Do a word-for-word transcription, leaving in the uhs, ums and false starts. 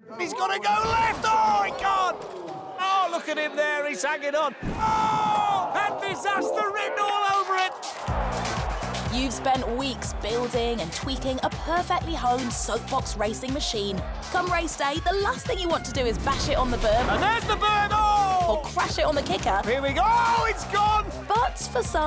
He's got to go left. Oh, he can't. Oh, look at him there. He's hanging on. Oh, and disaster written all over it. You've spent weeks building and tweaking a perfectly honed soapbox racing machine. Come race day, the last thing you want to do is bash it on the berm. And there's the bird. Oh! Or crash it on the kicker. Here we go. Oh, it's gone. But for some,